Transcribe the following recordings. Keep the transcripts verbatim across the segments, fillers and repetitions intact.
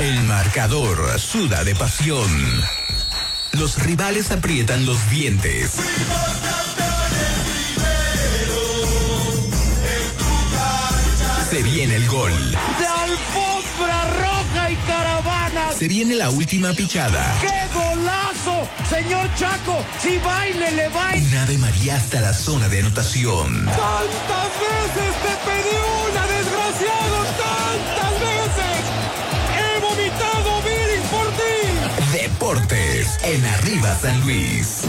El marcador suda de pasión. Los rivales aprietan los dientes. Se viene el gol. De alfombra roja y caravana. Se viene la última pichada. ¡Qué golazo! Señor Chaco, si baile, le baile. Un Ave María hasta la zona de anotación. ¡Tantas veces te pedí una, desgraciado! ¡Tantas veces! ¡He vomitado Viris por ti! Deportes en Arriba San Luis.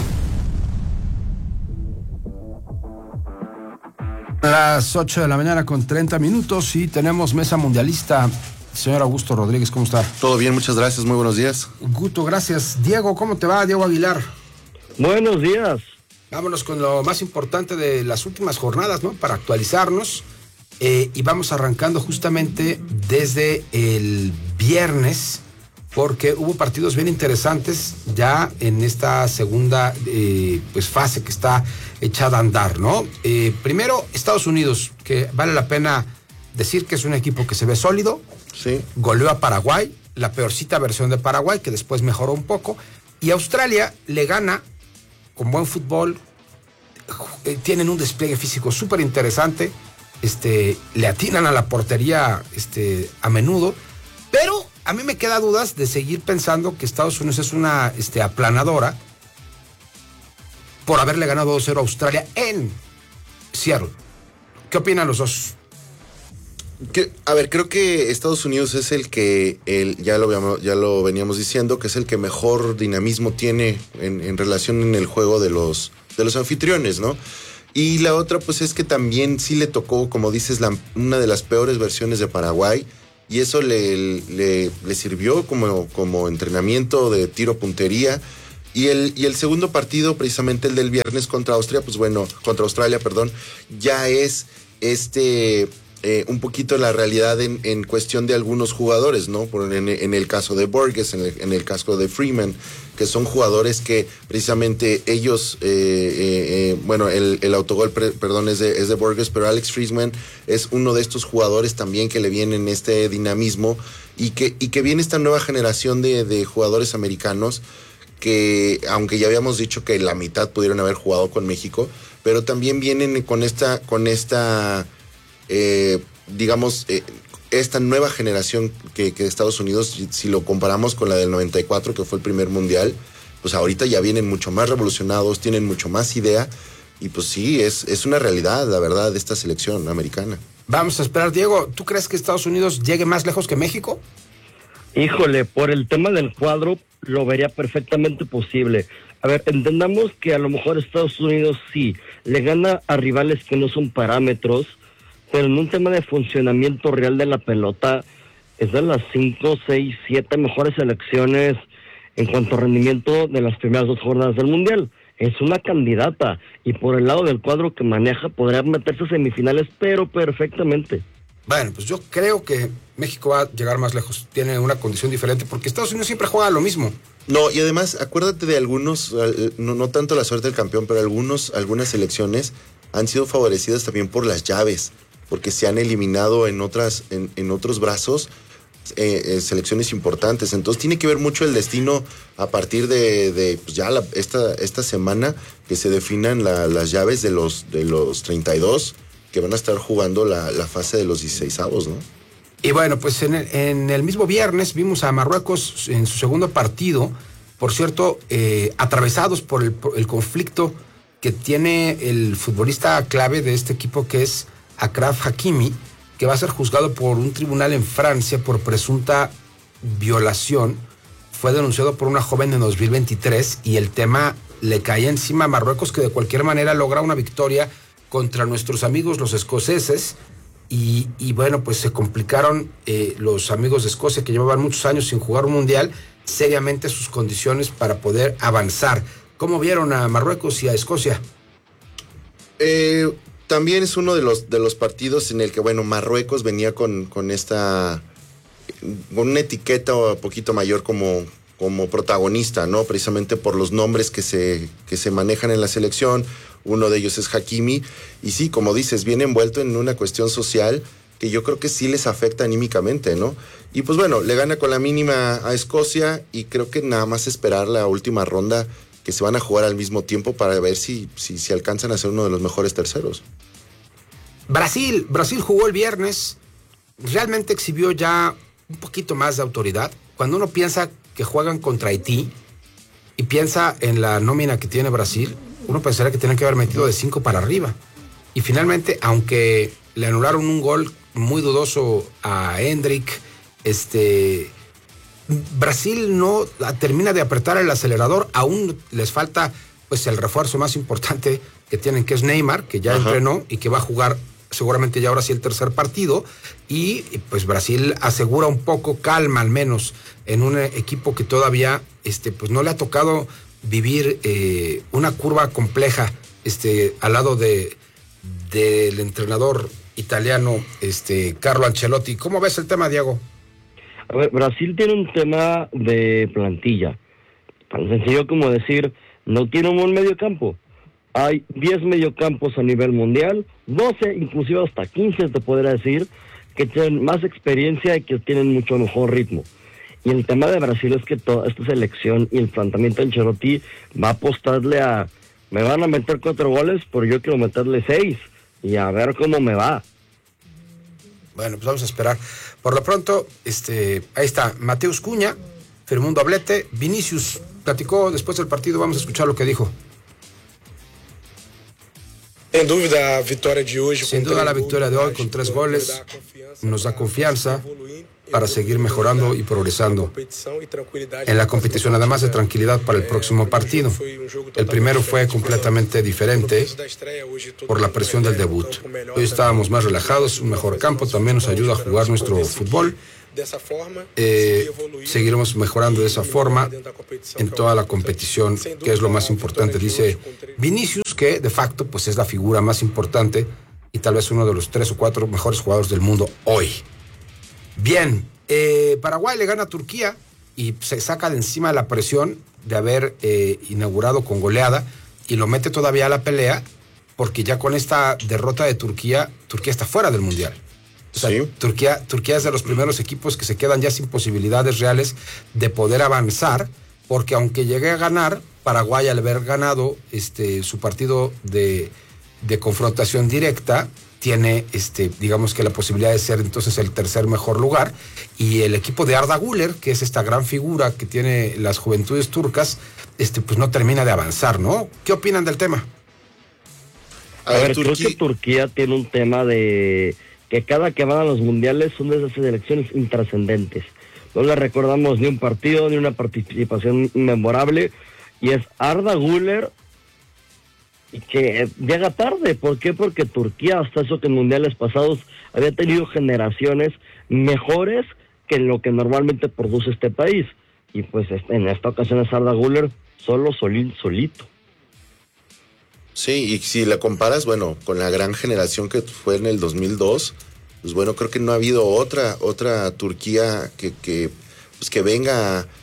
A las ocho de la mañana con treinta minutos y tenemos mesa mundialista. Señor Augusto Rodríguez, ¿cómo está? Todo bien, muchas gracias, muy buenos días. Gusto, gracias. Diego, ¿cómo te va? Diego Aguilar. Buenos días. Vámonos con lo más importante de las últimas jornadas, ¿no? Para actualizarnos. Eh, y vamos arrancando justamente desde el viernes, porque hubo partidos bien interesantes ya en esta segunda eh, pues fase que está echada a andar, ¿no? Eh, primero, Estados Unidos, que vale la pena decir que es un equipo que se ve sólido. Sí. Goleó a Paraguay, la peorcita versión de Paraguay, que después mejoró un poco. Y Australia le gana con buen fútbol. Eh, tienen un despliegue físico súper interesante. Este, le atinan a la portería este, a menudo. Pero a mí me queda dudas de seguir pensando que Estados Unidos es una este, aplanadora por haberle ganado dos cero a Australia en Seattle. ¿Qué opinan los dos? Que, a ver, creo que Estados Unidos es el que, el, ya, lo, ya lo veníamos diciendo, que es el que mejor dinamismo tiene en, en relación en el juego de los, de los anfitriones, ¿no? Y la otra, pues es que también sí le tocó, como dices, la, una de las peores versiones de Paraguay, y eso le, le, le sirvió como, como entrenamiento de tiro puntería. Y el, y el segundo partido, precisamente el del viernes contra Austria, pues bueno, contra Australia, perdón, ya es este eh, un poquito la realidad en, en cuestión de algunos jugadores, ¿no? Por, en, en el caso de Borges, en el, en el caso de Freeman, que son jugadores que precisamente ellos, eh, eh, eh, bueno, el, el autogol, pre, perdón, es de, es de Borges, pero Alex Freeman es uno de estos jugadores también que le vienen este dinamismo y que, y que viene esta nueva generación de, de jugadores americanos que, aunque ya habíamos dicho que la mitad pudieron haber jugado con México, pero también vienen con esta, con esta, eh, digamos, eh, esta nueva generación que, que Estados Unidos, si lo comparamos con la del noventa y cuatro, que fue el primer mundial, pues ahorita ya vienen mucho más revolucionados, tienen mucho más idea, y pues sí, es, es una realidad, la verdad, de esta selección americana. Vamos a esperar, Diego. ¿Tú crees que Estados Unidos llegue más lejos que México? Híjole, por el tema del cuadro, lo vería perfectamente posible. A ver, entendamos que a lo mejor Estados Unidos sí le gana a rivales que no son parámetros, pero en un tema de funcionamiento real de la pelota, es de las cinco, seis, siete mejores selecciones en cuanto a rendimiento de las primeras dos jornadas del Mundial. Es una candidata, y por el lado del cuadro que maneja, podría meterse a semifinales, pero perfectamente. Bueno, pues yo creo que México va a llegar más lejos. Tiene una condición diferente, porque Estados Unidos siempre juega lo mismo. No, y además, acuérdate de algunos, no, no tanto la suerte del campeón, pero algunos, algunas selecciones han sido favorecidas también por las llaves, porque se han eliminado en otras, en, en otros brazos eh, eh, selecciones importantes. Entonces tiene que ver mucho el destino a partir de, de pues ya la, esta, esta semana que se definan la, las llaves de los, de los treinta y dos que van a estar jugando la, la fase de los dieciseisavos, ¿no? Y bueno, pues en el, en el mismo viernes vimos a Marruecos en su segundo partido, por cierto, eh, atravesados por el, por el conflicto que tiene el futbolista clave de este equipo, que es Achraf Hakimi, que va a ser juzgado por un tribunal en Francia por presunta violación. Fue denunciado por una joven en dos mil veintitrés y el tema le cae encima a Marruecos, que de cualquier manera logra una victoria contra nuestros amigos los escoceses. Y, y bueno, pues se complicaron eh, los amigos de Escocia, que llevaban muchos años sin jugar un mundial, seriamente sus condiciones para poder avanzar. ¿Cómo vieron a Marruecos y a Escocia? Eh, también es uno de los, de los partidos en el que, bueno, Marruecos venía con, con esta, con una etiqueta un poquito mayor como, como protagonista, ¿no? Precisamente por los nombres que se, que se manejan en la selección. Uno de ellos es Hakimi, y sí, como dices, viene envuelto en una cuestión social que yo creo que sí les afecta anímicamente, ¿no? Y pues bueno, le gana con la mínima a Escocia y creo que nada más esperar la última ronda que se van a jugar al mismo tiempo para ver si, si, si alcanzan a ser uno de los mejores terceros. Brasil, Brasil jugó el viernes, realmente exhibió ya un poquito más de autoridad. Cuando uno piensa que juegan contra Haití y piensa en la nómina que tiene Brasil, uno pensaría que tienen que haber metido de cinco para arriba. Y finalmente, aunque le anularon un gol muy dudoso a Hendrick, este, Brasil no termina de apretar el acelerador. Aún les falta pues el refuerzo más importante que tienen, que es Neymar, que ya Ajá. entrenó y que va a jugar seguramente ya ahora sí el tercer partido. Y pues Brasil asegura un poco calma, al menos en un equipo que todavía este, pues no le ha tocado vivir eh, una curva compleja este, al lado de del entrenador italiano este, Carlo Ancelotti. ¿Cómo ves el tema, Diego? A ver, Brasil tiene un tema de plantilla, tan sencillo como decir, no tiene un buen mediocampo. Hay diez mediocampos a nivel mundial, doce, inclusive hasta quince, te podría decir, que tienen más experiencia y que tienen mucho mejor ritmo. Y el tema de Brasil es que toda esta selección y el planteamiento de Ancelotti va a apostarle a, me van a meter cuatro goles, pero yo quiero meterle seis, y a ver cómo me va. Bueno, pues vamos a esperar. Por lo pronto, este, ahí está, Mateus Cunha firmó un doblete. Vinicius platicó después del partido, vamos a escuchar lo que dijo. Sin duda, victoria de hoy, Sin duda la victoria de hoy con tres goles nos da confianza para seguir mejorando y progresando en la competición, además de tranquilidad para el próximo partido. El primero fue completamente diferente por la presión del debut. Hoy estábamos más relajados, un mejor campo también nos ayuda a jugar nuestro fútbol. Eh, seguiremos mejorando de esa forma en toda la competición, que es lo más importante, dice Vinicius, que de facto pues es la figura más importante y tal vez uno de los tres o cuatro mejores jugadores del mundo hoy. Bien, eh, Paraguay le gana a Turquía y se saca de encima la presión de haber eh, inaugurado con goleada y lo mete todavía a la pelea, porque ya con esta derrota de Turquía, Turquía está fuera del Mundial. O sea, sí. Turquía, Turquía es de los primeros equipos que se quedan ya sin posibilidades reales de poder avanzar, porque aunque llegue a ganar, Paraguay al haber ganado este, su partido de, de confrontación directa, tiene, este, digamos que la posibilidad de ser entonces el tercer mejor lugar, y el equipo de Arda Güler, que es esta gran figura que tiene las juventudes turcas, este, pues no termina de avanzar, ¿no? ¿Qué opinan del tema? A, a ver, Turquía... creo que Turquía tiene un tema de que cada que van a los mundiales son de esas selecciones intrascendentes. No le recordamos ni un partido, ni una participación memorable, y es Arda Güler que llega tarde. ¿Por qué? Porque Turquía, hasta eso que en mundiales pasados había tenido generaciones mejores que en lo que normalmente produce este país. Y pues en esta ocasión es Arda Güler solo, solín, solito. Sí, y si la comparas, bueno, con la gran generación que fue en el dos mil dos, pues bueno, creo que no ha habido otra otra Turquía que, que, pues que venga a,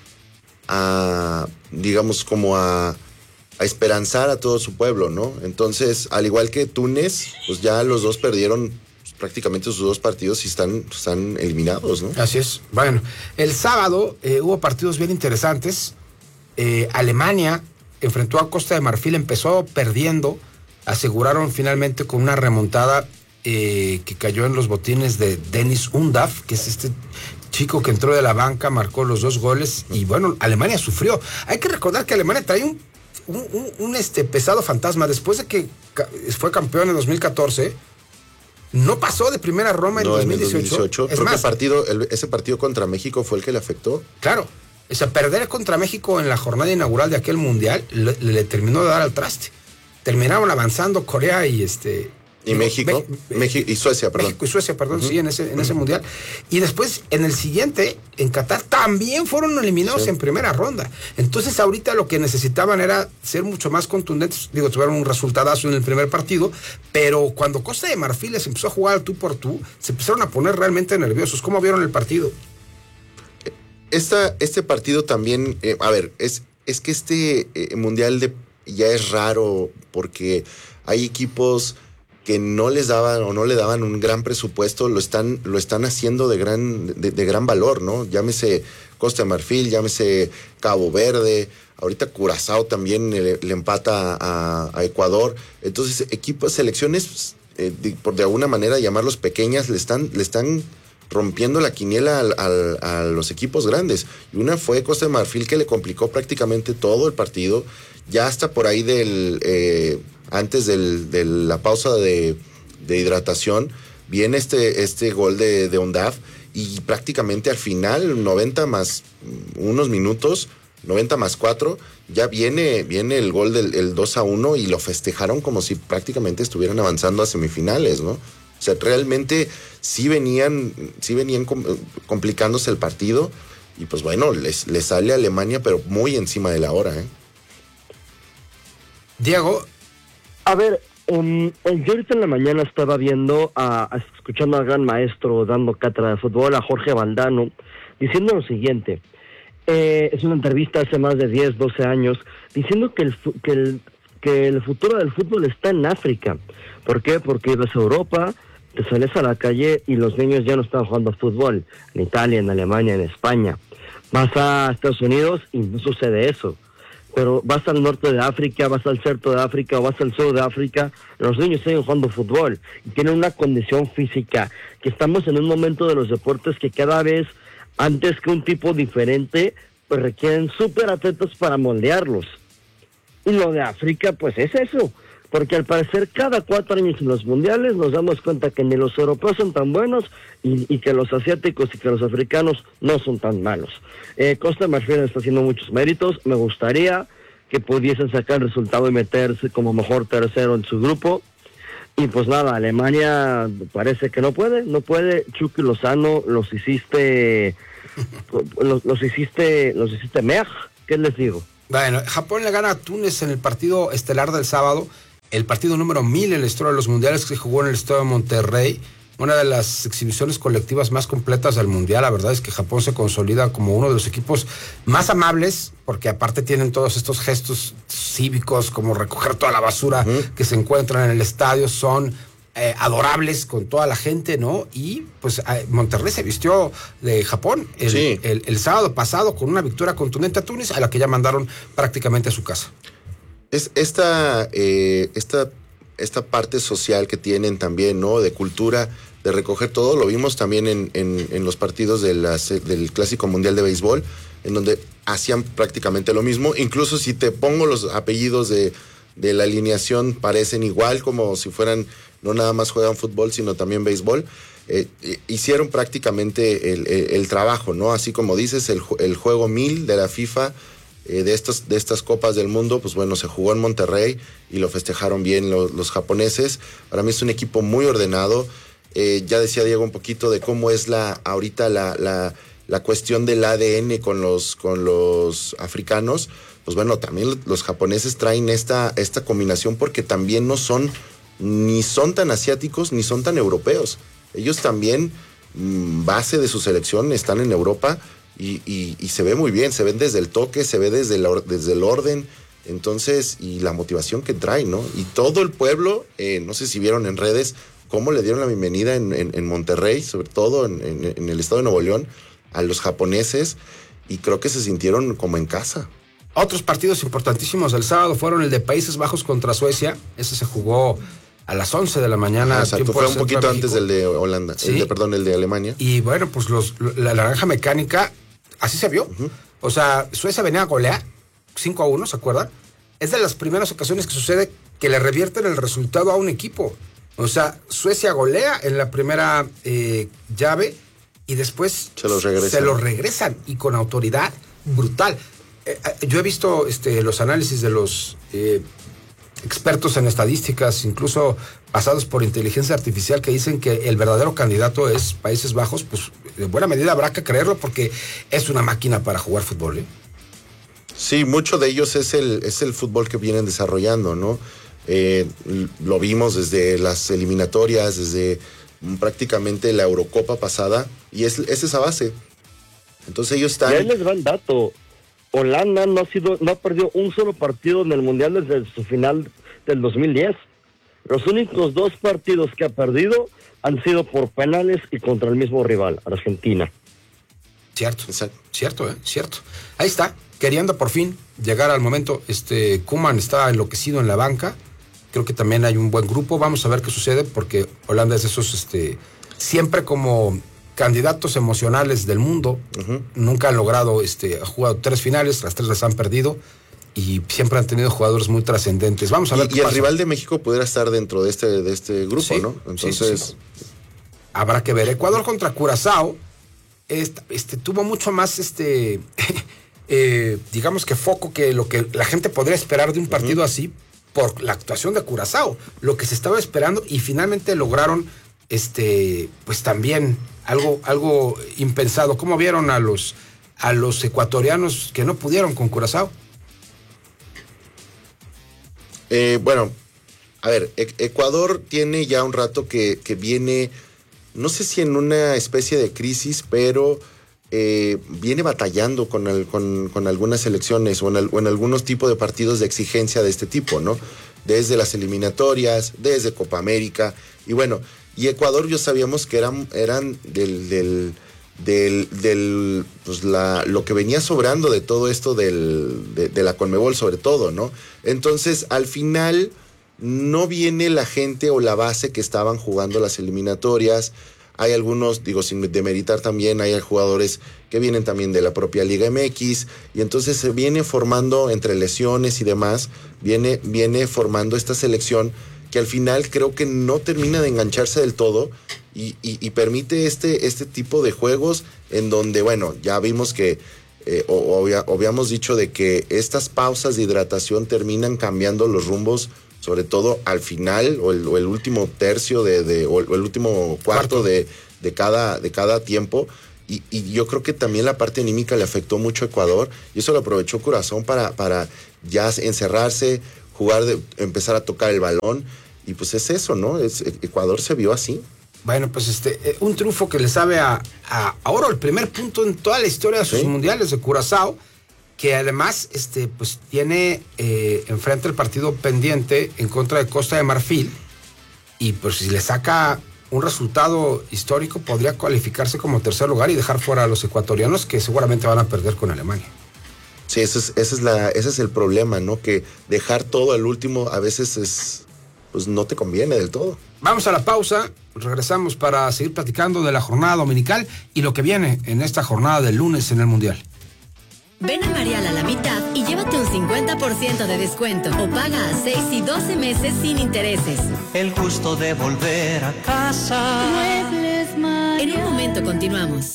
a digamos, como a... a esperanzar a todo su pueblo, ¿no? Entonces, al igual que Túnez, pues ya los dos perdieron pues, prácticamente sus dos partidos y están, están eliminados, ¿no? Así es. Bueno, el sábado eh, hubo partidos bien interesantes. Eh, Alemania enfrentó a Costa de Marfil, empezó perdiendo, aseguraron finalmente con una remontada eh, que cayó en los botines de Dennis Undav, que es este chico que entró de la banca, marcó los dos goles y bueno, Alemania sufrió. Hay que recordar que Alemania trae un Un, un, un este pesado fantasma. Después de que ca- fue campeón en dos mil catorce, no pasó de primera Roma en no, dos mil dieciocho. En el dos mil dieciocho. Es Creo más, que el partido, el, ese partido contra México fue el que le afectó. Claro, o sea, perder contra México en la jornada inaugural de aquel mundial le, le terminó de dar al traste. Terminaron avanzando Corea y este y México, Me, México y Suecia, perdón. México y Suecia, perdón, uh-huh. sí, en ese, en uh-huh. ese mundial. Y después, en el siguiente, en Qatar, también fueron eliminados sí. en primera ronda. Entonces, ahorita lo que necesitaban era ser mucho más contundentes. Digo, tuvieron un resultadazo en el primer partido, pero cuando Costa de Marfil les empezó a jugar al tú por tú, se empezaron a poner realmente nerviosos. ¿Cómo vieron el partido? Esta, este partido también, eh, a ver, es, es que este eh, mundial de, ya es raro porque hay equipos que no les daban o no le daban un gran presupuesto, lo están, lo están haciendo de gran, de, de gran valor, ¿no? Llámese Costa de Marfil, llámese Cabo Verde, ahorita Curazao también le, le empata a, a Ecuador. Entonces, equipos, selecciones, eh, de, por de alguna manera llamarlos pequeñas, le están, le están rompiendo la quiniela al, al, a los equipos grandes. Y una fue Costa de Marfil, que le complicó prácticamente todo el partido, ya hasta por ahí del... Eh, antes del, de la pausa de, de hidratación, viene este, este gol de, de Ondaf, y prácticamente al final, noventa más unos minutos, noventa más cuatro, ya viene, viene el gol del el dos a uno, y lo festejaron como si prácticamente estuvieran avanzando a semifinales, ¿no? O sea, realmente sí venían, sí venían complicándose el partido, y pues bueno, les, les sale a Alemania, pero muy encima de la hora, ¿eh? Diego. A ver, um, yo ahorita en la mañana estaba viendo, a, a, escuchando al gran maestro dando cátedra de fútbol, a Jorge Valdano, diciendo lo siguiente. Eh, es una entrevista hace más de diez, doce años, diciendo que el, que, el, que el futuro del fútbol está en África. ¿Por qué? Porque ibas a Europa, te sales a la calle y los niños ya no están jugando fútbol. En Italia, en Alemania, en España. Vas a Estados Unidos y no sucede eso. Pero vas al norte de África, vas al centro de África o vas al sur de África, los niños siguen jugando fútbol y tienen una condición física, que estamos en un momento de los deportes que cada vez, antes que un tipo diferente, pues requieren súper atletas para moldearlos. Y lo de África, pues es eso, porque al parecer cada cuatro años en los mundiales nos damos cuenta que ni los europeos son tan buenos y, y que los asiáticos y que los africanos no son tan malos. Eh, Costa de Marfil está haciendo muchos méritos, me gustaría que pudiesen sacar el resultado y meterse como mejor tercero en su grupo. Y pues nada, Alemania parece que no puede, no puede. Chucky Lozano, los hiciste, los, los hiciste, los hiciste mej, ¿qué les digo? Bueno, Japón le gana a Túnez en el partido estelar del sábado, el partido número mil en la historia de los mundiales, que se jugó en el estadio de Monterrey, una de las exhibiciones colectivas más completas del mundial. La verdad es que Japón se consolida como uno de los equipos más amables, porque aparte tienen todos estos gestos cívicos, como recoger toda la basura uh-huh. que se encuentra en el estadio, son eh, adorables con toda la gente, ¿no? Y pues eh, Monterrey se vistió de Japón el, sí. el, el sábado pasado con una victoria contundente a Túnez, a la que ya mandaron prácticamente a su casa. Es esta, eh, esta, esta parte social que tienen también, ¿no? De cultura, de recoger todo, lo vimos también en, en, en los partidos de las, del Clásico Mundial de Béisbol, en donde hacían prácticamente lo mismo. Incluso si te pongo los apellidos de, de la alineación, parecen igual, como si fueran, no nada más juegan fútbol, sino también béisbol. Eh, hicieron prácticamente el, el, el trabajo, ¿no? Así como dices, el, el juego mil de la FIFA, Eh, de, estas, de estas copas del mundo, pues bueno, se jugó en Monterrey y lo festejaron bien los, los japoneses. Para mí es un equipo muy ordenado. Eh, ya decía Diego un poquito de cómo es la ahorita la, la, la cuestión del A D N con los, con los africanos. Pues bueno, también los japoneses traen esta, esta combinación, porque también no son, ni son tan asiáticos, ni son tan europeos. Ellos también, mmm, base de su selección, están en Europa. Y, y, y se ve muy bien, se ven desde el toque, se ve desde el, desde el orden, entonces, y la motivación que traen, ¿no? Y todo el pueblo, eh, no sé si vieron en redes cómo le dieron la bienvenida en, en, en Monterrey, sobre todo en, en, en el estado de Nuevo León, a los japoneses, y creo que se sintieron como en casa. Otros partidos importantísimos del sábado fueron el de Países Bajos contra Suecia. Ese se jugó a las once de la mañana. Ah, exacto, fue un poquito antes del de Holanda, ¿sí? el de, perdón, el de Alemania. Y bueno, pues los, la naranja mecánica, así se vio. Uh-huh. O sea, Suecia venía a golear cinco a uno, ¿se acuerdan? Es de las primeras ocasiones que sucede que le revierten el resultado a un equipo. O sea, Suecia golea en la primera eh, llave y después se los regresan. Se los regresan y con autoridad brutal. Eh, yo he visto este, los análisis de los eh, expertos en estadísticas, incluso basados por inteligencia artificial, que dicen que el verdadero candidato es Países Bajos. Pues en buena medida habrá que creerlo, porque es una máquina para jugar fútbol, ¿eh? Sí, mucho de ellos es el, es el fútbol que vienen desarrollando, ¿no? Eh, lo vimos desde las eliminatorias, desde prácticamente la Eurocopa pasada, y es, es esa base. Entonces ellos están... Y ahí les va el dato. Holanda no ha sido, no ha perdido un solo partido en el Mundial desde su final del dos mil diez. Los únicos dos partidos que ha perdido han sido por penales y contra el mismo rival, Argentina. Cierto, Exacto. cierto, ¿eh? Cierto. Ahí está, queriendo por fin llegar al momento. Este Koeman está enloquecido en la banca. Creo que también hay un buen grupo. Vamos a ver qué sucede, porque Holanda es de esos, este, siempre como candidatos emocionales del mundo. Uh-huh. Nunca han logrado, este, ha jugado tres finales, las tres las han perdido. Y siempre han tenido jugadores muy trascendentes. Vamos a ver y, qué y el pasa. rival de México pudiera estar dentro de este, de este grupo, sí, ¿no? Entonces... Sí, sí. Habrá que ver. Ecuador contra Curazao este, este, tuvo mucho más, este eh, digamos que foco que lo que la gente podría esperar de un partido uh-huh. así, por la actuación de Curazao. Lo que se estaba esperando, y finalmente lograron, este pues también algo, algo impensado. ¿Cómo vieron a los, a los ecuatorianos que no pudieron con Curazao? Eh, bueno, a ver, e- Ecuador tiene ya un rato que, que viene, no sé si en una especie de crisis, pero eh, viene batallando con, el, con, con algunas selecciones o en, el, o en algunos tipos de partidos de exigencia de este tipo, ¿no? Desde las eliminatorias, desde Copa América, y bueno, y Ecuador yo sabíamos que eran, eran del... del del, del pues la, lo que venía sobrando de todo esto del, de, de la Conmebol sobre todo, ¿no? Entonces, al final, no viene la gente o la base que estaban jugando las eliminatorias. Hay algunos, digo, sin demeritar también, hay jugadores que vienen también de la propia Liga M X, y entonces se viene formando entre lesiones y demás, viene, viene formando esta selección que al final creo que no termina de engancharse del todo y, y, y permite este, este tipo de juegos en donde, bueno, ya vimos que, eh, o, o, o habíamos dicho de que estas pausas de hidratación terminan cambiando los rumbos, sobre todo al final o el, o el último tercio de, de o el último cuarto, cuarto. De, de, cada, de cada tiempo. Y, y yo creo que también la parte anímica le afectó mucho a Ecuador, y eso lo aprovechó Curazao para, para ya encerrarse, jugar, de, empezar a tocar el balón, y pues es eso, ¿no? Es, Ecuador se vio así. Bueno, pues este, un triunfo que le sabe a, a, a oro, el primer punto en toda la historia de sus ¿Sí? mundiales de Curazao, que además este, pues tiene eh, enfrente el partido pendiente en contra de Costa de Marfil, y pues si le saca un resultado histórico podría cualificarse como tercer lugar y dejar fuera a los ecuatorianos, que seguramente van a perder con Alemania. Sí, ese es, ese es, la, ese es el problema, ¿no? Que dejar todo al último a veces es, pues no te conviene del todo. Vamos a la pausa, regresamos para seguir platicando de la jornada dominical y lo que viene en esta jornada del lunes en el Mundial. Ven a Marial a la mitad y llévate un cincuenta por ciento de descuento o paga a seis y doce meses sin intereses. El gusto de volver a casa. Muebles Marial. En un momento continuamos.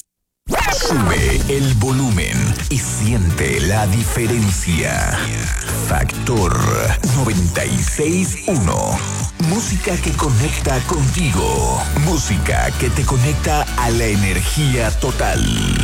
Sube el volumen y siente la diferencia. Factor noventa y seis punto uno. Música que conecta contigo. Música que te conecta a la energía total.